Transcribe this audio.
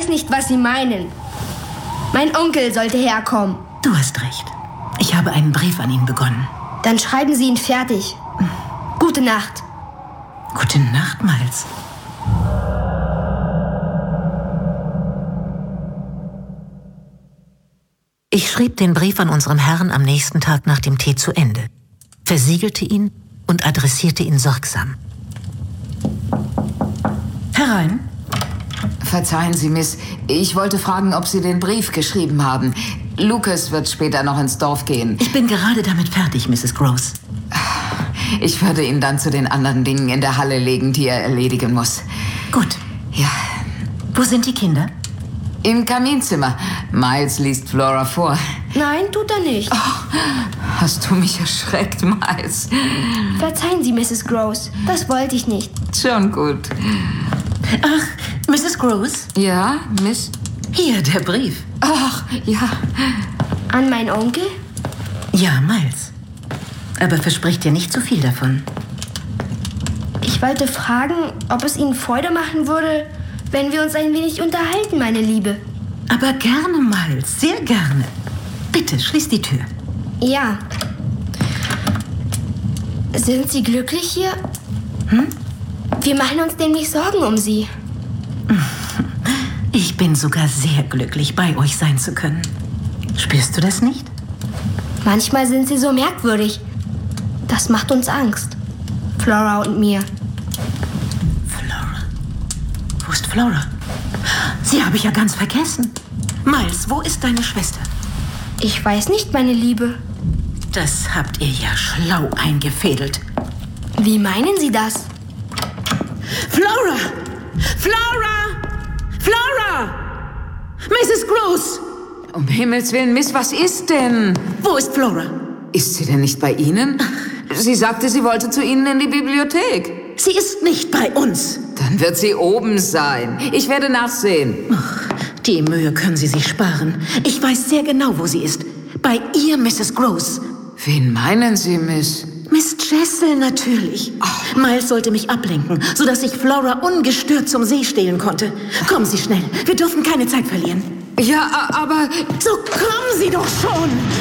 weiß nicht, was Sie meinen. Mein Onkel sollte herkommen. Du hast recht. Ich habe einen Brief an ihn begonnen. Dann schreiben Sie ihn fertig. Gute Nacht. Gute Nacht, Miles. Ich schrieb den Brief an unseren Herrn am nächsten Tag nach dem Tee zu Ende, versiegelte ihn und adressierte ihn sorgsam. Herein. Verzeihen Sie, Miss. Ich wollte fragen, ob Sie den Brief geschrieben haben. Lucas wird später noch ins Dorf gehen. Ich bin gerade damit fertig, Mrs. Gross. Ich würde ihn dann zu den anderen Dingen in der Halle legen, die er erledigen muss. Gut. Ja. Wo sind die Kinder? Im Kaminzimmer. Miles liest Flora vor. Nein, tut er nicht. Oh, hast du mich erschreckt, Miles? Verzeihen Sie, Mrs. Gross. Das wollte ich nicht. Schon gut. Ach, Mrs. Gross? Ja, Miss? Hier, der Brief. Ach, ja. An meinen Onkel? Ja, Miles. Aber versprich dir nicht zu viel davon. Ich wollte fragen, ob es Ihnen Freude machen würde, wenn wir uns ein wenig unterhalten, meine Liebe. Aber gerne, Miles. Sehr gerne. Bitte, schließ die Tür. Ja. Sind Sie glücklich hier? Wir machen uns nämlich Sorgen um Sie. Ich bin sogar sehr glücklich, bei euch sein zu können. Spürst du das nicht? Manchmal sind Sie so merkwürdig. Das macht uns Angst. Flora und mir. Flora? Wo ist Flora? Sie habe ich ja ganz vergessen. Miles, wo ist deine Schwester? Ich weiß nicht, meine Liebe. Das habt ihr ja schlau eingefädelt. Wie meinen Sie das? Flora! Flora! Flora! Mrs. Gross! Um Himmels Willen, Miss, was ist denn? Wo ist Flora? Ist sie denn nicht bei Ihnen? Sie sagte, sie wollte zu Ihnen in die Bibliothek. Sie ist nicht bei uns. Dann wird sie oben sein. Ich werde nachsehen. Ach, die Mühe können Sie sich sparen. Ich weiß sehr genau, wo sie ist. Bei ihr, Mrs. Gross. Wen meinen Sie, Miss? Miss Jessel natürlich. Miles sollte mich ablenken, sodass ich Flora ungestört zum See stehlen konnte. Kommen Sie schnell. Wir dürfen keine Zeit verlieren. Ja, aber... So kommen Sie doch schon!